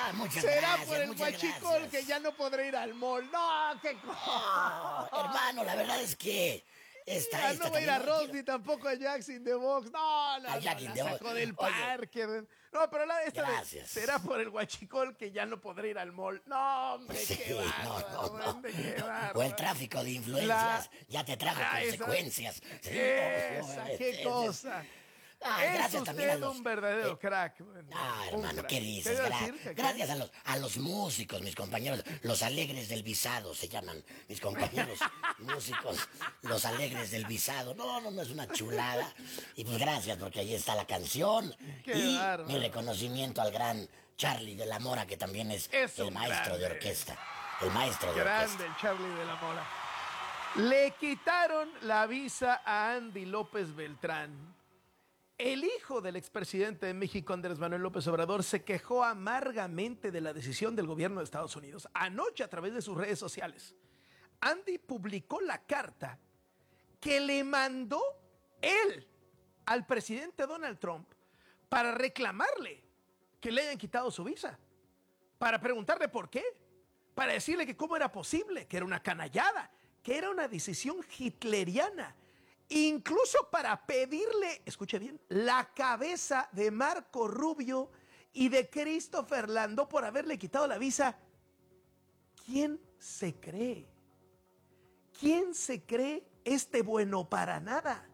Muchas Será gracias, por el muchas huachicol gracias. que ya no podré ir al mall. No, qué cosa. Hermano, la verdad es que Ya no voy a ir también a no Ross quiero. ni tampoco a Jack's in the Box. No, A Jack in la the Box. sacó del Oye, parque. No, pero esta gracias. será por el huachicol que ya no podré ir al mall. No, hombre, Sí, qué bárbaro, no. hombre, qué bárbaro. O el tráfico de influencias ya te trajo consecuencias. Sí, Qué cosa. Es gracias también a usted los. un verdadero crack. Hermano, crack. ¿qué dices? iba a decir? ¿Qué? Gracias a los músicos, mis compañeros, los alegres del visado se llaman, mis compañeros músicos, los alegres del visado. No, es una chulada. Y pues gracias, porque ahí está la canción. Qué y bárbaro. mi reconocimiento al gran Charlie de la Mora, que también es el un maestro de grande. orquesta. El maestro de Grande orquesta. el Charlie de la Mora. Le quitaron la visa a Andy López Beltrán. El hijo del expresidente de México, Andrés Manuel López Obrador, se quejó amargamente de la decisión del gobierno de Estados Unidos. Anoche, a través de sus redes sociales, Andy publicó la carta que le mandó él al presidente Donald Trump para reclamarle que le hayan quitado su visa, para preguntarle por qué, para decirle que cómo era posible, que era una canallada, que era una decisión hitleriana, incluso para pedirle, escuche bien, la cabeza de Marco Rubio y de Christopher Landó por haberle quitado la visa. ¿Quién se cree? ¿Quién se cree este bueno para nada?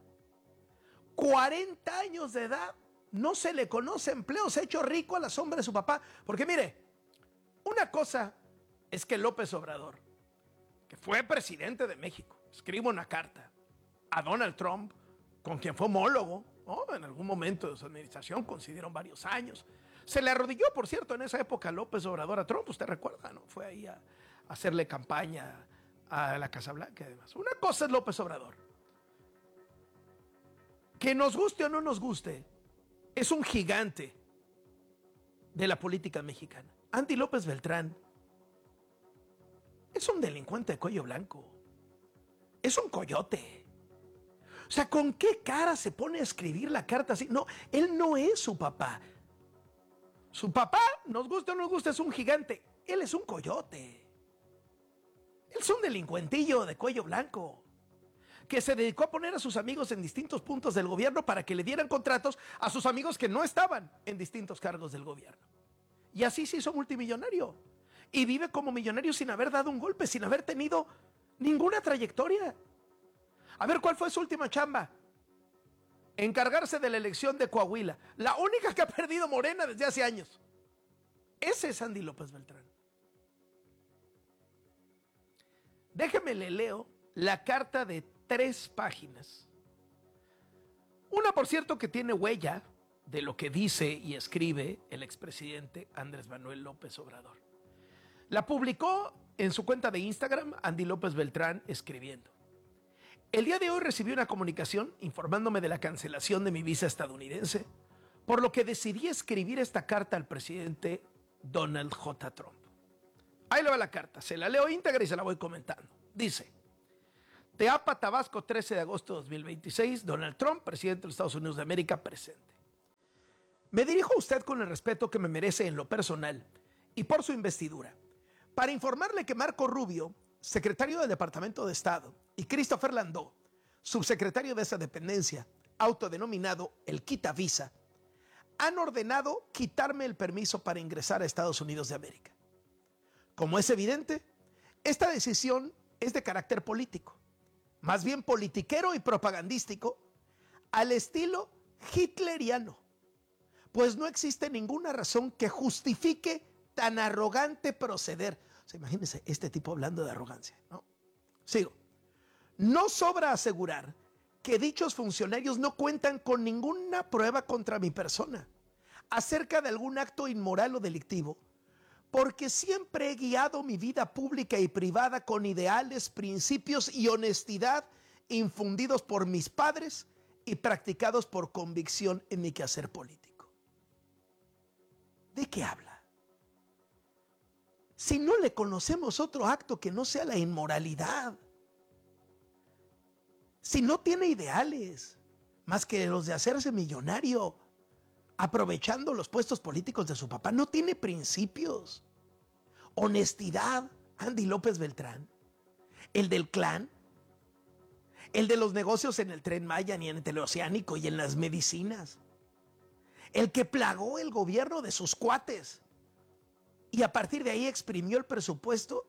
40 años de edad, no se le conoce empleo, se ha hecho rico a la sombra de su papá. Porque mire, una cosa es que López Obrador, que fue presidente de México, escribe una carta a Donald Trump, con quien fue homólogo, ¿no? En algún momento de su administración, coincidieron varios años. Se le arrodilló, por cierto, en esa época López Obrador a Trump, usted recuerda, ¿no? Fue ahí a hacerle campaña a la Casa Blanca y demás. Una cosa es López Obrador. Que nos guste o no nos guste, es un gigante de la política mexicana. Andy López Beltrán es un delincuente de cuello blanco. Es un coyote. O sea, ¿con qué cara se pone a escribir la carta así? No, él no es su papá. Su papá, nos guste o no nos guste, es un gigante. Él es un coyote. Él es un delincuentillo de cuello blanco que se dedicó a poner a sus amigos en distintos puntos del gobierno para que le dieran contratos a sus amigos que no estaban en distintos cargos del gobierno. Y así se hizo multimillonario. Y vive como millonario sin haber dado un golpe, sin haber tenido ninguna trayectoria. A ver, ¿cuál fue su última chamba? Encargarse de la elección de Coahuila. La única que ha perdido Morena desde hace años. Ese es Andy López Beltrán. Déjeme le leo la carta de 3 páginas. Una, por cierto, que tiene huella de lo que dice y escribe el expresidente Andrés Manuel López Obrador. La publicó en su cuenta de Instagram, Andy López Beltrán, escribiendo: el día de hoy recibí una comunicación informándome de la cancelación de mi visa estadounidense, por lo que decidí escribir esta carta al presidente Donald J. Trump. Ahí le va la carta, se la leo íntegra y se la voy comentando. Dice: Teapa, Tabasco, 13 de agosto de 2026, Donald Trump, presidente de los Estados Unidos de América, presente. Me dirijo a usted con el respeto que me merece en lo personal y por su investidura, para informarle que Marco Rubio, secretario del Departamento de Estado, y Christopher Landó, subsecretario de esa dependencia, autodenominado el Quita Visa, han ordenado quitarme el permiso para ingresar a Estados Unidos de América. Como es evidente, esta decisión es de carácter político, más bien politiquero y propagandístico, al estilo hitleriano, pues no existe ninguna razón que justifique tan arrogante proceder. O sea, imagínense este tipo hablando de arrogancia, ¿no? Sigo. No sobra asegurar que dichos funcionarios no cuentan con ninguna prueba contra mi persona acerca de algún acto inmoral o delictivo, porque siempre he guiado mi vida pública y privada con ideales, principios y honestidad infundidos por mis padres y practicados por convicción en mi quehacer político. ¿De qué habla? Si no le conocemos otro acto que no sea la inmoralidad, si no tiene ideales más que los de hacerse millonario, aprovechando los puestos políticos de su papá. No tiene principios. Honestidad, Andy López Beltrán. El del clan. El de los negocios en el Tren Maya y en el Teleoceánico y en las medicinas. El que plagó el gobierno de sus cuates. Y a partir de ahí exprimió el presupuesto.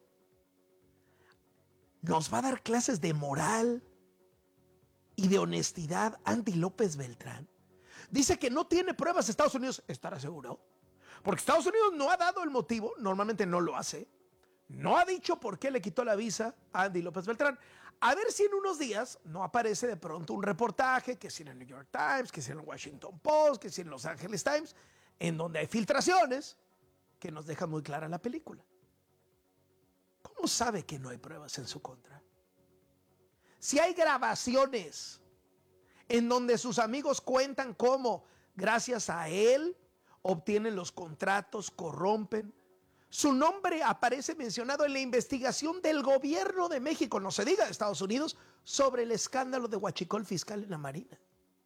Nos va a dar clases de moral y de honestidad Andy López Beltrán. Dice que no tiene pruebas Estados Unidos. ¿Estará seguro? Porque Estados Unidos no ha dado el motivo, normalmente no lo hace. No ha dicho por qué le quitó la visa a Andy López Beltrán. A ver si en unos días no aparece de pronto un reportaje, que si en el New York Times, que si en el Washington Post, que si en Los Angeles Times, en donde hay filtraciones que nos dejan muy clara la película. ¿Cómo sabe que no hay pruebas en su contra? Si hay grabaciones en donde sus amigos cuentan cómo, gracias a él, obtienen los contratos, corrompen. Su nombre aparece mencionado en la investigación del gobierno de México, no se diga de Estados Unidos, sobre el escándalo de huachicol fiscal en la Marina.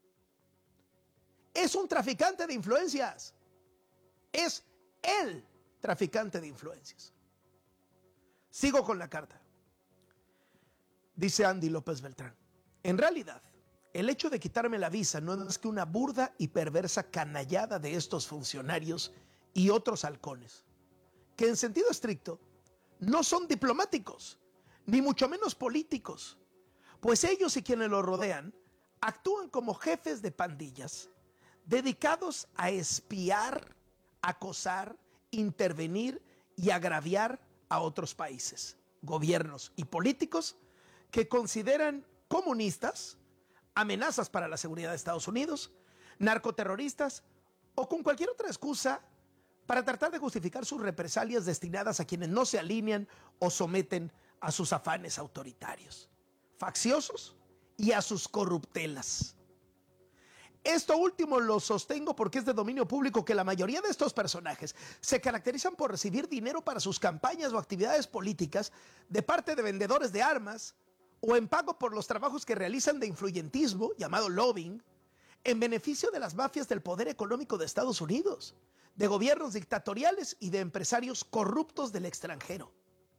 Es un traficante de influencias. Es el traficante de influencias. Sigo con la carta. Dice Andy López Beltrán: en realidad, el hecho de quitarme la visa no es más que una burda y perversa canallada de estos funcionarios y otros halcones, que en sentido estricto no son diplomáticos, ni mucho menos políticos, pues ellos y quienes los rodean actúan como jefes de pandillas, dedicados a espiar, acosar, intervenir y agraviar a otros países, gobiernos y políticos que consideran comunistas, amenazas para la seguridad de Estados Unidos, narcoterroristas o con cualquier otra excusa para tratar de justificar sus represalias destinadas a quienes no se alinean o someten a sus afanes autoritarios, facciosos y a sus corruptelas. Esto último lo sostengo porque es de dominio público que la mayoría de estos personajes se caracterizan por recibir dinero para sus campañas o actividades políticas de parte de vendedores de armas o en pago por los trabajos que realizan de influyentismo, llamado lobbying, en beneficio de las mafias del poder económico de Estados Unidos, de gobiernos dictatoriales y de empresarios corruptos del extranjero.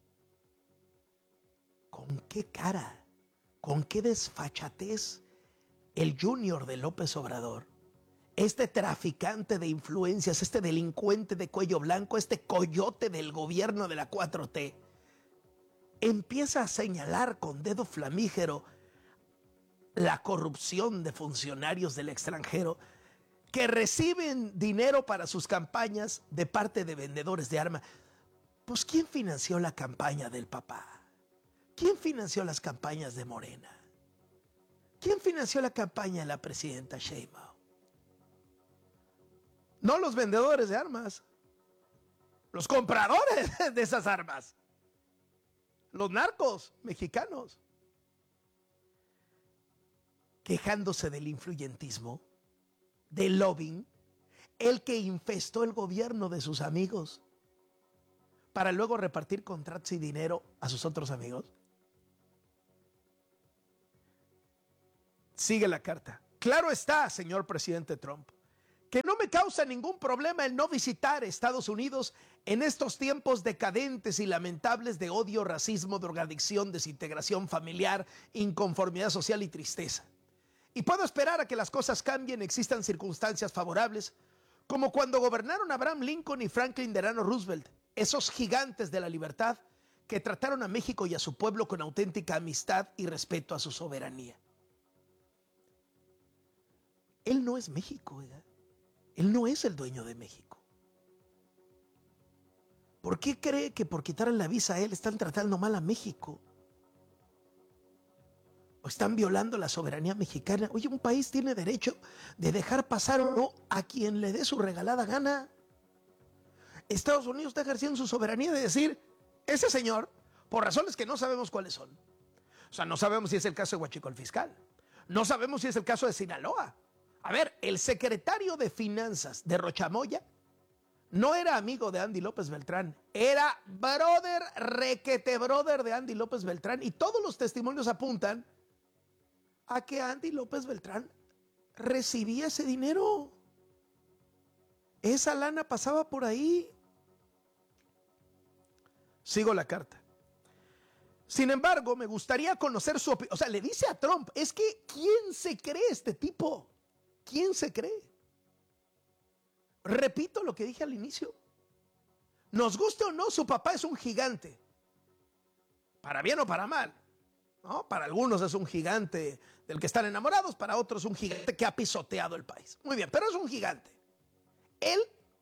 ¿Con qué cara, con qué desfachatez el Junior de López Obrador, este traficante de influencias, este delincuente de cuello blanco, este coyote del gobierno de la 4T, empieza a señalar con dedo flamígero la corrupción de funcionarios del extranjero que reciben dinero para sus campañas de parte de vendedores de armas? Pues ¿quién financió la campaña del papá? ¿Quién financió las campañas de Morena? ¿Quién financió la campaña de la presidenta Sheinbaum? No los vendedores de armas, los compradores de esas armas, los narcos mexicanos, quejándose del influyentismo, del lobbying, el que infestó el gobierno de sus amigos para luego repartir contratos y dinero a sus otros amigos. Sigue la carta. Claro está, señor presidente Trump, que no me causa ningún problema el no visitar Estados Unidos en estos tiempos decadentes y lamentables de odio, racismo, drogadicción, desintegración familiar, inconformidad social y tristeza. Y puedo esperar a que las cosas cambien, existan circunstancias favorables, como cuando gobernaron Abraham Lincoln y Franklin Delano Roosevelt, esos gigantes de la libertad que trataron a México y a su pueblo con auténtica amistad y respeto a su soberanía. Él no es México, ¿verdad? Él no es el dueño de México. ¿Por qué cree que por quitarle la visa a él están tratando mal a México? ¿O están violando la soberanía mexicana? Oye, un país tiene derecho de dejar pasar o no a quien le dé su regalada gana. Estados Unidos está ejerciendo su soberanía de decir, ese señor, por razones que no sabemos cuáles son. O sea, no sabemos si es el caso de huachicol fiscal. No sabemos si es el caso de Sinaloa. A ver, el secretario de Finanzas de Rochamoya no era amigo de Andy López Beltrán, era brother, requete brother de Andy López Beltrán, y todos los testimonios apuntan a que Andy López Beltrán recibía ese dinero. Esa lana pasaba por ahí. Sigo la carta. Sin embargo, me gustaría conocer su opinión. O sea, le dice a Trump, es que ¿quién se cree este tipo? ¿Quién se cree? Repito lo que dije al inicio. Nos guste o no, su papá es un gigante. Para bien o para mal, ¿no? Para algunos es un gigante del que están enamorados, para otros un gigante que ha pisoteado el país. Muy bien, pero es un gigante. Él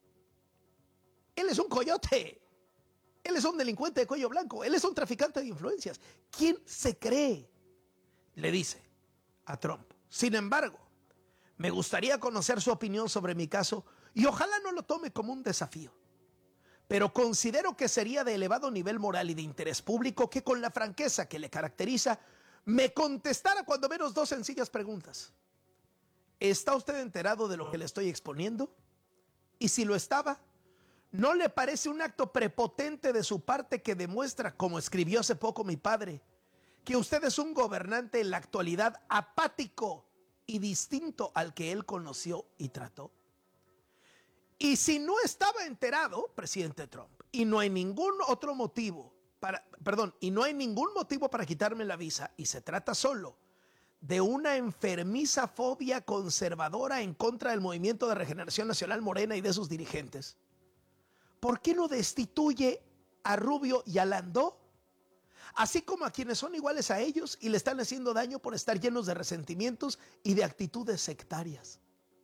es un coyote. Él es un delincuente de cuello blanco. Él es un traficante de influencias. ¿Quién se cree? Le dice a Trump. Sin embargo, me gustaría conocer su opinión sobre mi caso y ojalá no lo tome como un desafío. Pero considero que sería de elevado nivel moral y de interés público que con la franqueza que le caracteriza, me contestara cuando menos 2 sencillas preguntas. ¿Está usted enterado de lo que le estoy exponiendo? Y si lo estaba, ¿no le parece un acto prepotente de su parte que demuestra, como escribió hace poco mi padre, que usted es un gobernante en la actualidad apático y distinto al que él conoció y trató? Y si no estaba enterado, presidente Trump, y no hay ningún otro motivo y no hay ningún motivo para quitarme la visa, y se trata solo de una enfermiza fobia conservadora en contra del Movimiento de Regeneración Nacional Morena y de sus dirigentes, ¿por qué no destituye a Rubio y a Landó? Así como a quienes son iguales a ellos y le están haciendo daño por estar llenos de resentimientos y de actitudes sectarias.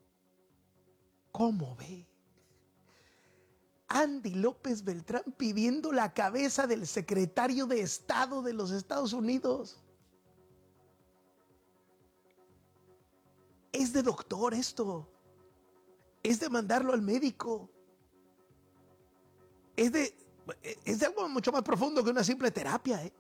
¿Cómo ve? Andy López Beltrán pidiendo la cabeza del secretario de Estado de los Estados Unidos. Es de doctor esto. Es de mandarlo al médico. Es de algo mucho más profundo que una simple terapia, ¿eh?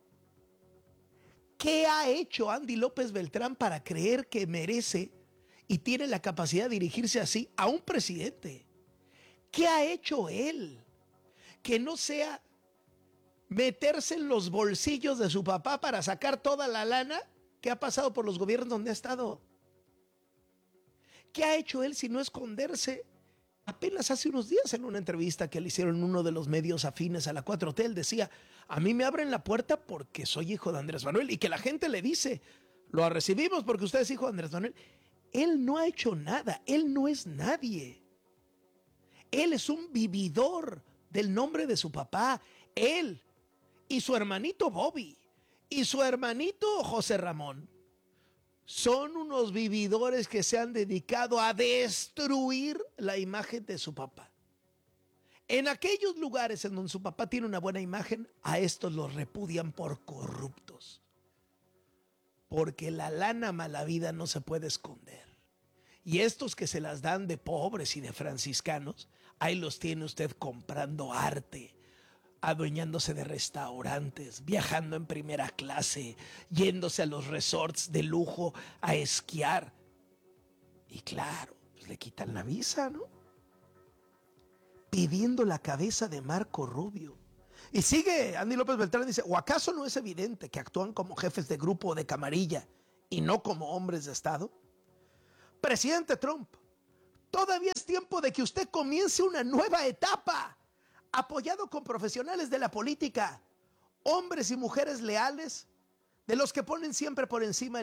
¿Qué ha hecho Andy López Beltrán para creer que merece y tiene la capacidad de dirigirse así a un presidente? ¿Qué ha hecho él que no sea meterse en los bolsillos de su papá para sacar toda la lana que ha pasado por los gobiernos donde ha estado? ¿Qué ha hecho él si no esconderse? Apenas hace unos días en una entrevista que le hicieron en uno de los medios afines a la 4T, él decía, a mí me abren la puerta porque soy hijo de Andrés Manuel, y que la gente le dice, lo recibimos porque usted es hijo de Andrés Manuel. Él no ha hecho nada, él no es nadie. Él es un vividor del nombre de su papá. Él y su hermanito Bobby y su hermanito José Ramón son unos vividores que se han dedicado a destruir la imagen de su papá. En aquellos lugares en donde su papá tiene una buena imagen, a estos los repudian por corruptos. Porque la lana mala vida no se puede esconder. Y estos que se las dan de pobres y de franciscanos, ahí los tiene usted comprando arte, adueñándose de restaurantes, viajando en primera clase, yéndose a los resorts de lujo a esquiar. Y claro, pues le quitan la visa, ¿no? Pidiendo la cabeza de Marco Rubio. Y sigue Andy López Beltrán, dice, ¿o acaso no es evidente que actúan como jefes de grupo o de camarilla y no como hombres de Estado? Presidente Trump, todavía es tiempo de que usted comience una nueva etapa, apoyado con profesionales de la política, hombres y mujeres leales, de los que ponen siempre por encima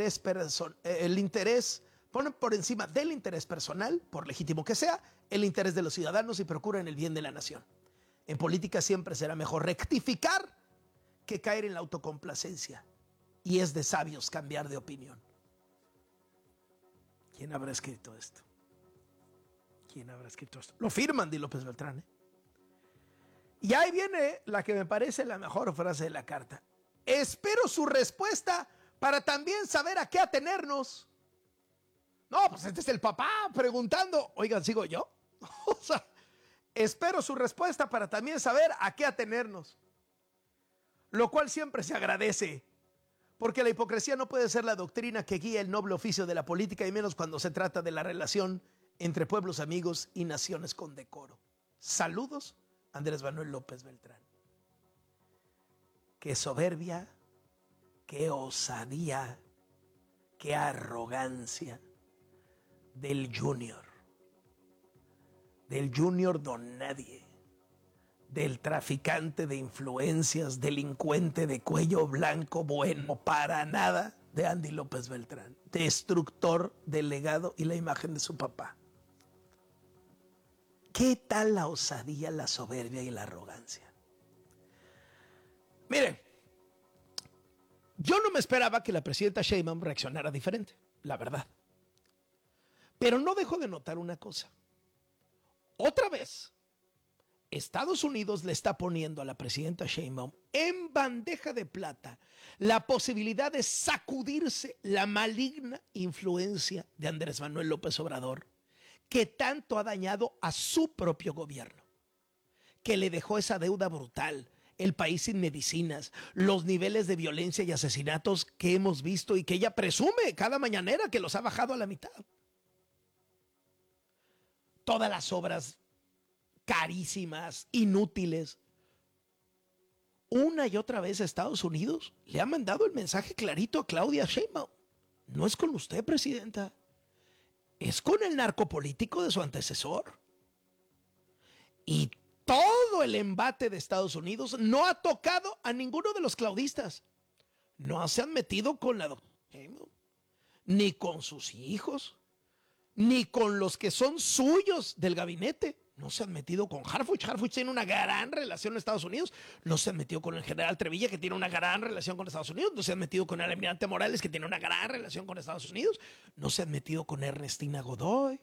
ponen por encima del interés personal, por legítimo que sea, el interés de los ciudadanos y procuran el bien de la nación. En política siempre será mejor rectificar que caer en la autocomplacencia, y es de sabios cambiar de opinión. ¿Quién habrá escrito esto? ¿Quién habrá escrito esto? Lo firma Andy López Beltrán, ¿eh? Y ahí viene la que me parece la mejor frase de la carta. Espero su respuesta para también saber a qué atenernos. No, pues este es el papá preguntando. Oigan, ¿sigo yo? O sea, espero su respuesta para también saber a qué atenernos. Lo cual siempre se agradece. Porque la hipocresía no puede ser la doctrina que guía el noble oficio de la política, y menos cuando se trata de la relación entre pueblos amigos y naciones con decoro. Saludos, Andrés Manuel López Beltrán. Qué soberbia, qué osadía, qué arrogancia del Junior. del Junior Don Nadie, del traficante de influencias, delincuente de cuello blanco, bueno para nada, de Andy López Beltrán, destructor del legado y la imagen de su papá. ¿Qué tal la osadía, la soberbia y la arrogancia? Miren, yo no me esperaba que la presidenta Sheinbaum reaccionara diferente, la verdad. Pero no dejo de notar una cosa. Otra vez, Estados Unidos le está poniendo a la presidenta Sheinbaum en bandeja de plata la posibilidad de sacudirse la maligna influencia de Andrés Manuel López Obrador, que tanto ha dañado a su propio gobierno, que le dejó esa deuda brutal, el país sin medicinas, los niveles de violencia y asesinatos que hemos visto y que ella presume cada mañanera que los ha bajado a la mitad. Todas las obras carísimas, inútiles. Una y otra vez Estados Unidos le ha mandado el mensaje clarito a Claudia Sheinbaum. No es con usted, presidenta. Es con el narcopolítico de su antecesor. Y todo el embate de Estados Unidos no ha tocado a ninguno de los claudistas. No se han metido con la doctora Sheinbaum, ni con sus hijos, ni con los que son suyos del gabinete. No se han metido con Harfuch. Harfuch tiene una gran relación con Estados Unidos. No se han metido con el general Trevilla, que tiene una gran relación con Estados Unidos. No se han metido con el almirante Morales, que tiene una gran relación con Estados Unidos. No se han metido con Ernestina Godoy,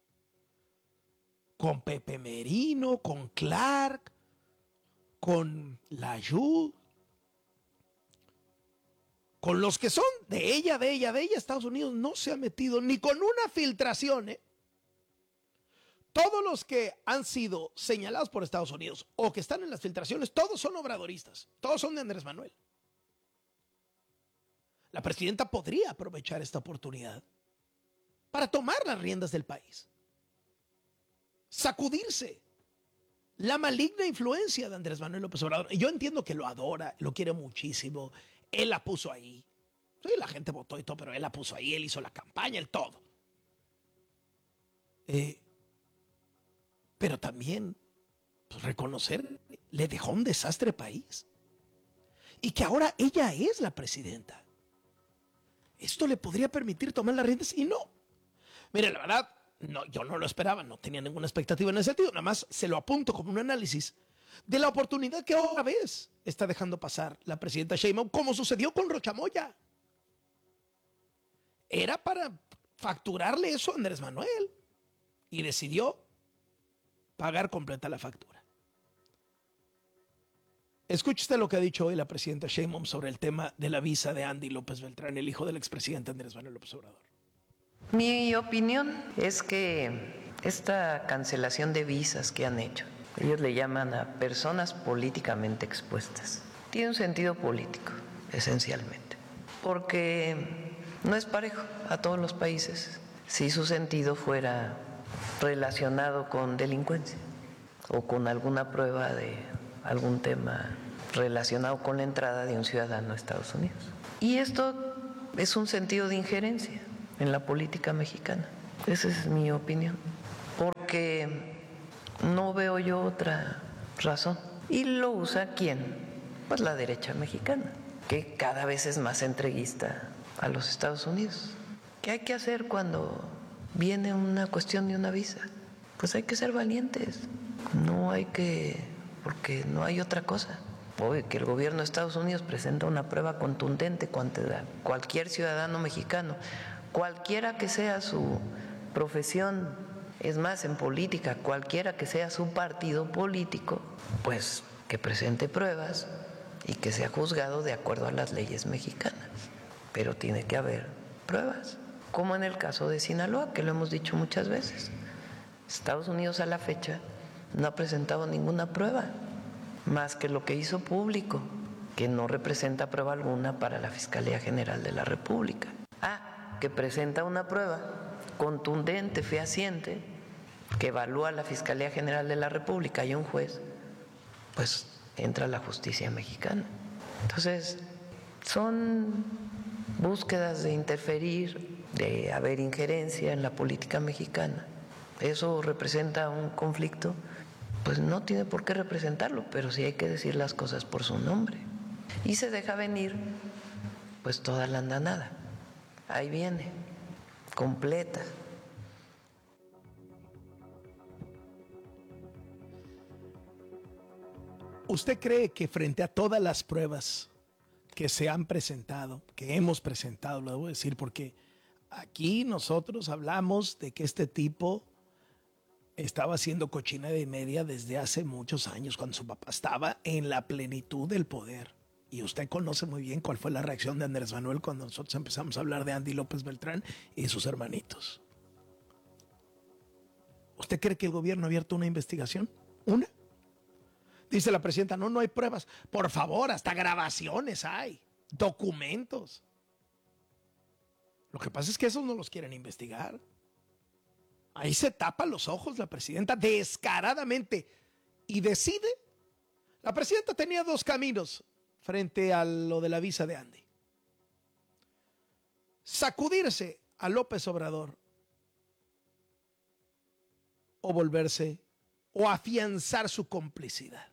con Pepe Merino, con Clark, con Layud, con los que son de ella, Estados Unidos no se ha metido ni con una filtración, ¿eh? Todos los que han sido señalados por Estados Unidos o que están en las filtraciones, todos son obradoristas, todos son de Andrés Manuel. La presidenta podría aprovechar esta oportunidad para tomar las riendas del país, sacudirse la maligna influencia de Andrés Manuel López Obrador. Y yo entiendo que lo adora, lo quiere muchísimo, él la puso ahí. Sí, la gente votó y todo, pero él la puso ahí, él hizo la campaña, él todo. Pero también pues, reconocer, le dejó un desastre país. Y que ahora ella es la presidenta. Esto le podría permitir tomar las riendas y no. Mire, la verdad, no, yo no lo esperaba, no tenía ninguna expectativa en ese sentido. Nada más se lo apunto como un análisis de la oportunidad que otra vez está dejando pasar la presidenta Sheinbaum, como sucedió con Rocha Moya. Era para facturarle eso a Andrés Manuel y decidió pagar completa la factura. Escuche usted lo que ha dicho hoy la presidenta Sheinbaum sobre el tema de la visa de Andy López Beltrán, el hijo del expresidente Andrés Manuel López Obrador. Mi opinión es que esta cancelación de visas que han hecho, ellos le llaman a personas políticamente expuestas, tiene un sentido político, esencialmente, porque no es parejo a todos los países si su sentido fuera relacionado con delincuencia o con alguna prueba de algún tema relacionado con la entrada de un ciudadano a Estados Unidos. Y esto es un sentido de injerencia en la política mexicana. Esa es mi opinión, porque no veo yo otra razón. ¿Y lo usa quién? Pues la derecha mexicana, que cada vez es más entreguista a los Estados Unidos. ¿Qué hay que hacer cuando viene una cuestión de una visa? Pues hay que ser valientes. No hay que, porque no hay otra cosa. Hoy que el gobierno de Estados Unidos presenta una prueba contundente contra cualquier ciudadano mexicano, cualquiera que sea su profesión, es más, en política, cualquiera que sea su partido político, pues que presente pruebas y que sea juzgado de acuerdo a las leyes mexicanas. Pero tiene que haber pruebas, como en el caso de Sinaloa, que lo hemos dicho muchas veces. Estados Unidos a la fecha no ha presentado ninguna prueba, más que lo que hizo público, que no representa prueba alguna para la Fiscalía General de la República. Que presenta una prueba contundente, fehaciente, que evalúa la Fiscalía General de la República y un juez, pues entra la justicia mexicana. Entonces, son búsquedas de interferir, de haber injerencia en la política mexicana. eso representa un conflicto, pues no tiene por qué representarlo, pero sí hay que decir las cosas por su nombre. Y se deja venir pues toda la andanada. Ahí viene, completa. ¿Usted cree que frente a todas las pruebas que se han presentado, que hemos presentado, lo debo decir, porque aquí nosotros hablamos de que este tipo estaba haciendo cochina de media desde hace muchos años, cuando su papá estaba en la plenitud del poder? Y usted conoce muy bien cuál fue la reacción de Andrés Manuel cuando nosotros empezamos a hablar de Andy López Beltrán y sus hermanitos. ¿Usted cree que el gobierno ha abierto una investigación? ¿Una? Dice la presidenta, no hay pruebas. Por favor, hasta grabaciones hay, documentos. Lo que pasa es que esos no los quieren investigar. Ahí se tapa los ojos la presidenta descaradamente y decide. La presidenta tenía dos caminos frente a lo de la visa de Andy: sacudirse a López Obrador o volverse o afianzar su complicidad.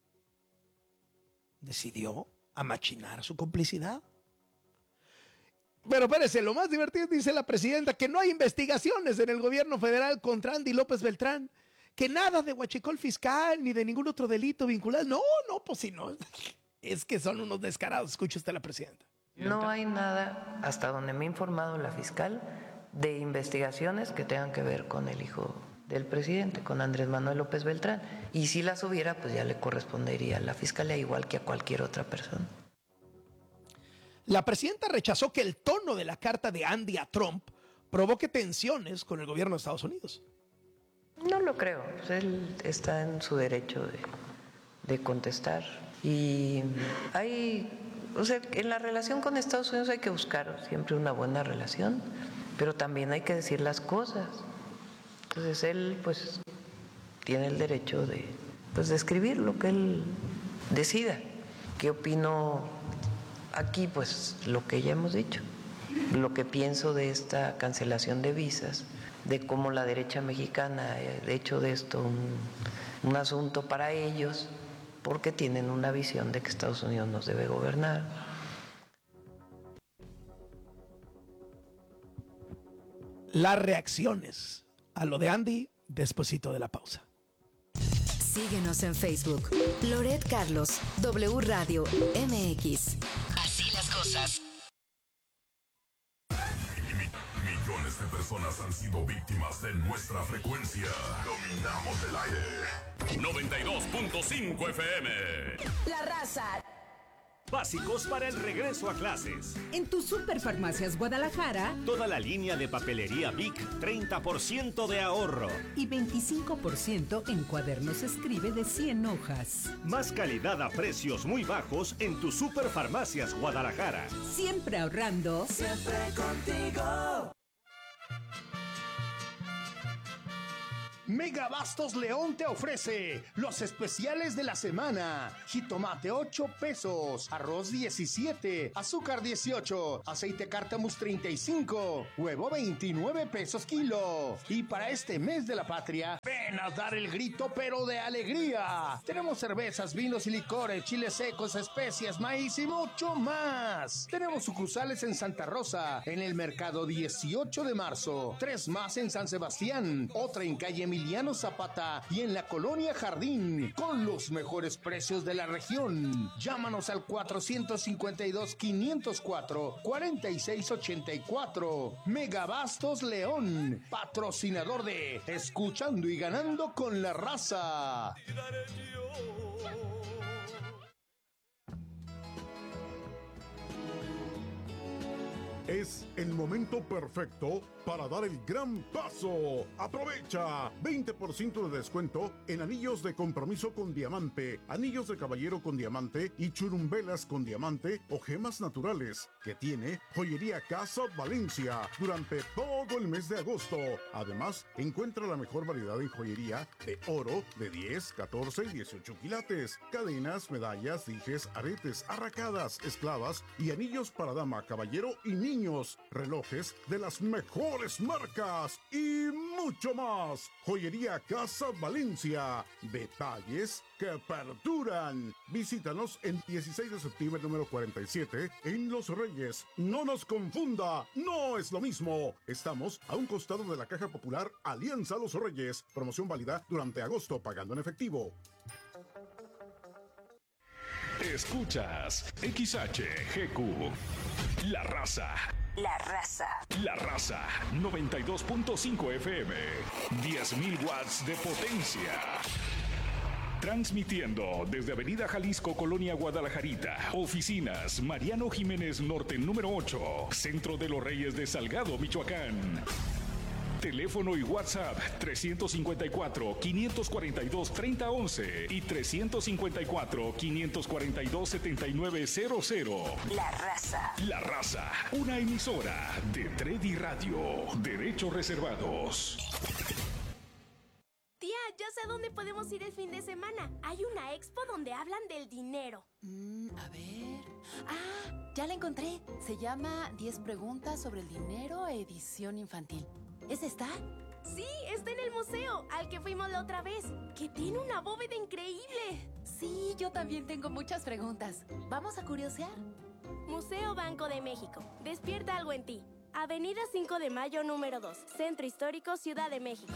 Decidió amachinar su complicidad. Pero espérese, lo más divertido, dice la presidenta, que no hay investigaciones en el gobierno federal contra Andy López Beltrán, que nada de huachicol fiscal ni de ningún otro delito vinculado. No, pues si no, es que son unos descarados. Escuche usted a la presidenta. No hay nada, hasta donde me ha informado la fiscal, de investigaciones que tengan que ver con el hijo del presidente, con Andrés Manuel López Beltrán. Y si las hubiera, pues ya le correspondería a la fiscalía, igual que a cualquier otra persona. La presidenta rechazó que el tono de la carta de Andy a Trump provoque tensiones con el gobierno de Estados Unidos. No lo creo, pues él está en su derecho de contestar. Y en la relación con Estados Unidos hay que buscar siempre una buena relación, pero también hay que decir las cosas. Entonces él pues tiene el derecho de escribir lo que él decida. ¿Qué opino? Aquí, pues, lo que ya hemos dicho, lo que pienso de esta cancelación de visas, de cómo la derecha mexicana ha hecho de esto un asunto para ellos, porque tienen una visión de que Estados Unidos nos debe gobernar. Las reacciones a lo de Andy despuesito de la pausa. Síguenos en Facebook. Loret Carlos, W Radio MX. Así las cosas. Millones de personas han sido víctimas de nuestra frecuencia. Dominamos el aire. 92.5 FM. La raza. Básicos para el regreso a clases. En tu Superfarmacias Guadalajara, Toda la línea de papelería Bic, 30% de ahorro. y 25% en cuadernos escribe de 100 hojas. Más calidad a precios muy bajos en tu Superfarmacias Guadalajara. Siempre ahorrando. Siempre contigo. Megabastos León te ofrece los especiales de la semana. Jitomate 8 pesos, arroz 17, azúcar 18, aceite cártamus 35, huevo 29 pesos kilo. Y para este mes de la patria, ven a dar el grito pero de alegría. Tenemos cervezas, vinos y licores, chiles secos, especias, maíz y mucho más. Tenemos sucursales en Santa Rosa, en el mercado 18 de marzo, 3 más en San Sebastián, otra en calle Emiliano Zapata y en la colonia Jardín, con los mejores precios de la región. Llámanos al 455-504-4684. Megabastos León, patrocinador de Escuchando y Ganando con la Raza. Es el momento perfecto para dar el gran paso. Aprovecha 20% de descuento en anillos de compromiso con diamante, anillos de caballero con diamante y churumbelas con diamante o gemas naturales que tiene Joyería Casa Valencia durante todo el mes de agosto. Además, encuentra la mejor variedad en joyería de oro de 10, 14 y 18 quilates, cadenas, medallas, dijes, aretes, arracadas, esclavas y anillos para dama, caballero y niño. niños, relojes de las mejores marcas y mucho más. Joyería Casa Valencia, detalles que perduran. Visítanos en 16 de septiembre número 47 en Los Reyes. No nos confunda, no es lo mismo. Estamos a un costado de la Caja Popular Alianza Los Reyes. Promoción válida durante agosto pagando en efectivo. Escuchas XHGQ, La Raza. La Raza. La Raza, 92.5 FM, 10.000 watts de potencia. Transmitiendo desde Avenida Jalisco, Colonia Guadalajarita. Oficinas Mariano Jiménez Norte, número 8, Centro de los Reyes de Salgado, Michoacán. Teléfono y WhatsApp 354-542-3011 y 354-542-7900. La Raza. La Raza, una emisora de Tredi Radio. Derechos reservados. Tía, ya sé a dónde podemos ir el fin de semana. Hay una expo donde hablan del dinero. A ver... Ah, ya la encontré. Se llama 10 preguntas sobre el dinero, edición infantil. ¿Es esta? Sí, está en el museo, al que fuimos la otra vez, que tiene una bóveda increíble. Sí, yo también tengo muchas preguntas. ¿Vamos a curiosear? Museo Banco de México. Despierta algo en ti. Avenida 5 de Mayo, número 2. Centro Histórico, Ciudad de México.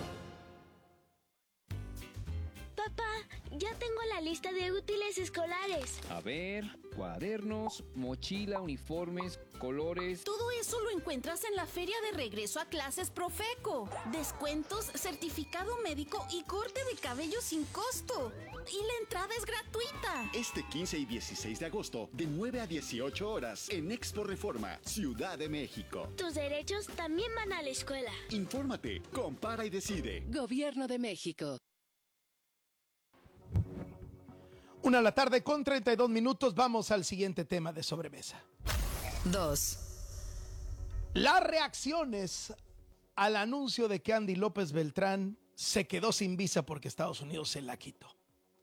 Papá, ya tengo la lista de útiles escolares. A ver, cuadernos, mochila, uniformes, colores... Todo eso lo encuentras en la Feria de Regreso a Clases Profeco. Descuentos, certificado médico y corte de cabello sin costo. Y la entrada es gratuita. Este 15 y 16 de agosto, de 9 a 18 horas, en Expo Reforma, Ciudad de México. Tus derechos también van a la escuela. Infórmate, compara y decide. Gobierno de México. 1:32 p.m. Vamos al siguiente tema de sobremesa. 2. Las reacciones al anuncio de que Andy López Beltrán se quedó sin visa porque Estados Unidos se la quitó.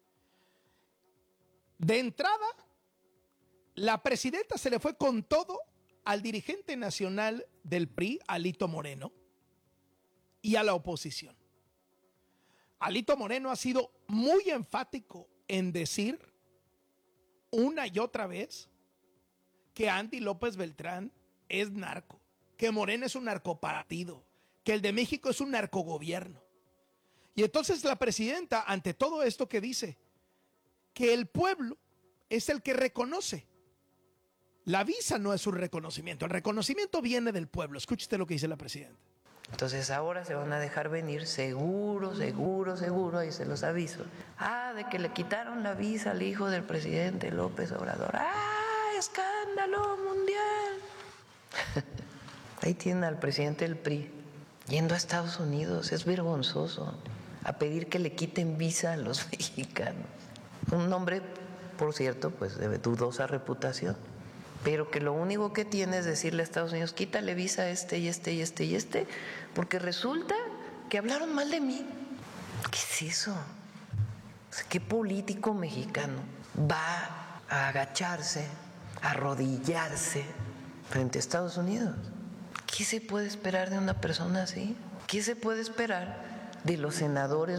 De entrada, la presidenta se le fue con todo al dirigente nacional del PRI, Alito Moreno, y a la oposición. Alito Moreno ha sido muy enfático en decir una y otra vez que Andy López Beltrán es narco, que Morena es un narcopartido, que el de México es un narcogobierno. Y entonces la presidenta, ante todo esto, que dice que el pueblo es el que reconoce. La visa no es un reconocimiento, el reconocimiento viene del pueblo. Escúchate lo que dice la presidenta. Entonces ahora se van a dejar venir seguro, ahí se los aviso. De que le quitaron la visa al hijo del presidente López Obrador. ¡Escándalo mundial! Ahí tienen al presidente del PRI yendo a Estados Unidos, es vergonzoso, a pedir que le quiten visa a los mexicanos. Un hombre, por cierto, pues de dudosa reputación, pero que lo único que tiene es decirle a Estados Unidos, quítale visa a este y este y este y este, porque resulta que hablaron mal de mí. ¿Qué es eso? O sea, ¿qué político mexicano va a agacharse, a arrodillarse frente a Estados Unidos? ¿Qué se puede esperar de una persona así? ¿Qué se puede esperar de los senadores